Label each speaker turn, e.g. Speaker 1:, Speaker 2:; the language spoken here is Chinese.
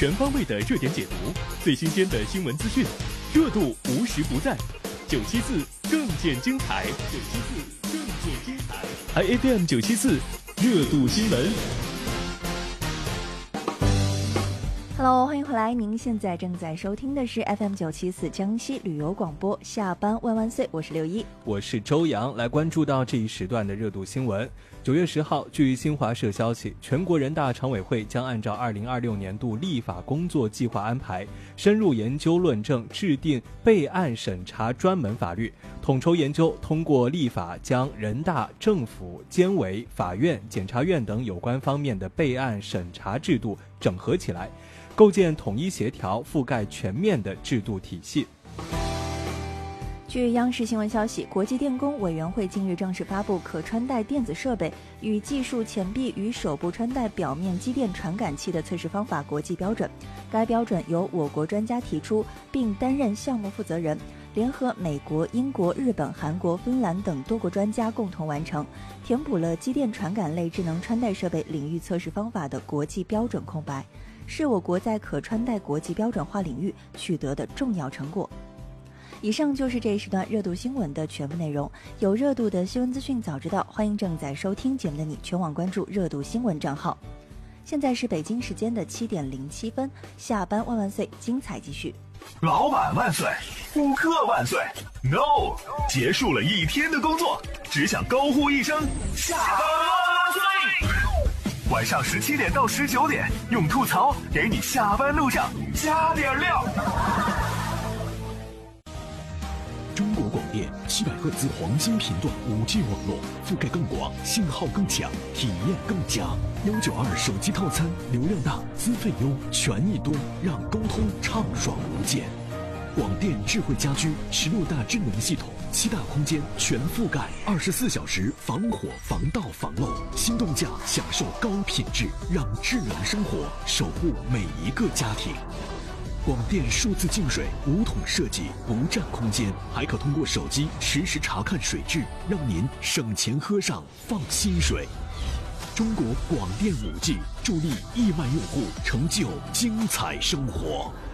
Speaker 1: 全方位的热点解读，最新鲜的新闻资讯，热度无时不在。974更见精彩，974更见精彩，还 FM 974热度新闻。
Speaker 2: Hello， 欢迎回来！您现在正在收听的是 FM 974江西旅游广播，下班万万岁！我是六一，
Speaker 3: 我是周洋，来关注到这一时段的热度新闻。9月10号，据新华社消息，全国人大常委会将按照2026年度立法工作计划安排，深入研究论证，制定备案审查专门法律，统筹研究，通过立法将人大、政府、监委、法院、检察院等有关方面的备案审查制度整合起来，构建统一协调、覆盖全面的制度体系。
Speaker 2: 据央视新闻消息，国际电工委员会近日正式发布可穿戴电子设备与技术前臂与手部穿戴表面肌电传感器的测试方法国际标准。该标准由我国专家提出，并担任项目负责人，联合美国、英国、日本、韩国、芬兰等多国专家共同完成，填补了肌电传感类智能穿戴设备领域测试方法的国际标准空白，是我国在可穿戴国际标准化领域取得的重要成果。以上就是这一时段热度新闻的全部内容。有热度的新闻资讯早知道，欢迎正在收听节目的你全网关注热度新闻账号。现在是北京时间的7点07分，下班万万岁，精彩继续。
Speaker 4: 老板万岁，顾客万岁 ，No， 结束了一天的工作，只想高呼一声下班万岁。晚上17点到19点，用吐槽给你下班路上加点料。
Speaker 5: 中国广电700赫兹黄金频段5G 网络，覆盖更广，信号更强，体验更佳。192手机套餐，流量大，资费优，权益多，让沟通畅爽无间。广电智慧家居16大智能系统，7大空间全覆盖，24小时防火防盗防漏，心动价享受高品质，让智能生活守护每一个家庭。广电数字净水无桶设计，不占空间，还可通过手机实时查看水质，让您省钱喝上放心水。中国广电5G 助力1万用户成就精彩生活。